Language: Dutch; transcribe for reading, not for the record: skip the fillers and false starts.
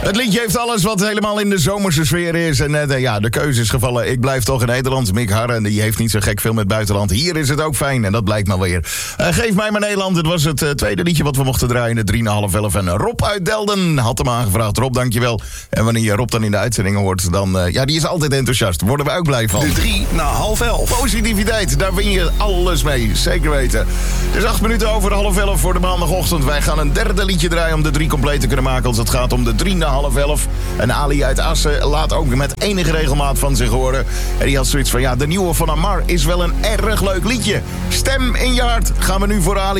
Het liedje heeft alles wat helemaal in de zomerse sfeer is. En de keuze is gevallen. Ik blijf toch in Nederland. Mick Harren, die heeft niet zo gek veel met buitenland. Hier is het ook fijn en dat blijkt maar weer. Geef mij maar Nederland. Het was het tweede liedje wat we mochten draaien. De 3,5 en Rob uit Delden had hem aangevraagd. Rob, dankjewel. En wanneer je Rob dan in de uitzending hoort, dan... die is altijd enthousiast. Worden we ook blij van. De 10:55. Positiviteit, daar win je alles mee. Zeker weten. Het is 8 minuten over 10:30 voor de maandagochtend. Wij gaan een derde liedje draaien om de 3 compleet te kunnen maken. Als het gaat om de 10:30. En Ali uit Assen laat ook met enige regelmaat van zich horen. En die had zoiets van, de nieuwe van Amar is wel een erg leuk liedje. Stem in je hart gaan we nu voor Ali.